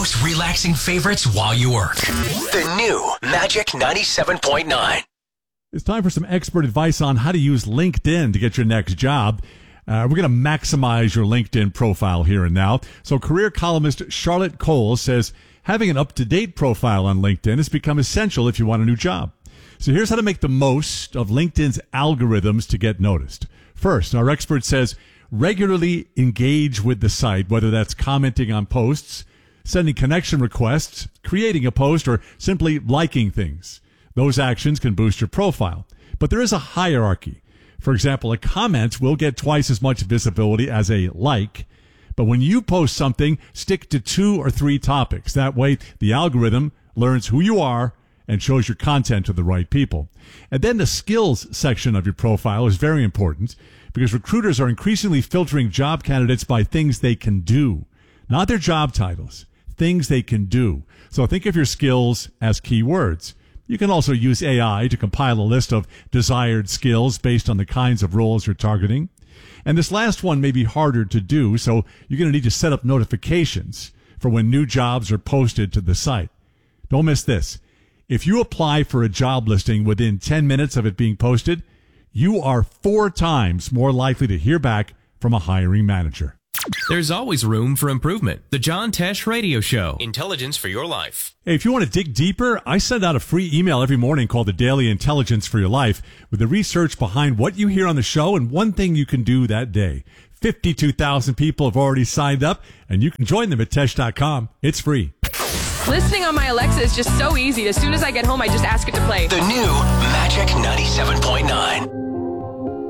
most relaxing favorites while you work. The new Magic 97.9. It's time for some expert advice on how to use LinkedIn to get your next job. We're going to maximize your LinkedIn profile here and now. So career columnist Charlotte Cole says having an up-to-date profile on LinkedIn has become essential if you want a new job. So here's how to make the most of LinkedIn's algorithms to get noticed. First, our expert says regularly engage with the site, whether that's commenting on posts, sending connection requests, creating a post, or simply liking things. Those actions can boost your profile. But there is a hierarchy. For example, a comment will get twice as much visibility as a like. But when you post something, stick to 2 or 3 topics. That way, the algorithm learns who you are and shows your content to the right people. And then the skills section of your profile is very important because recruiters are increasingly filtering job candidates by things they can do, not their job titles, things they can do. So think of your skills as keywords. You can also use AI to compile a list of desired skills based on the kinds of roles you're targeting. And this last one may be harder to do, so you're going to need to set up notifications for when new jobs are posted to the site. Don't miss this. If you apply for a job listing within 10 minutes of it being posted, you are 4 times more likely to hear back from a hiring manager. There's always room for improvement. The John Tesh Radio Show. Intelligence for your life. Hey, if you want to dig deeper, I send out a free email every morning called the Daily Intelligence for Your Life with the research behind what you hear on the show and one thing you can do that day. 52,000 people have already signed up, and you can join them at Tesh.com. It's free. Listening on my Alexa is just so easy. As soon as I get home, I just ask it to play. The new Magic 97.9.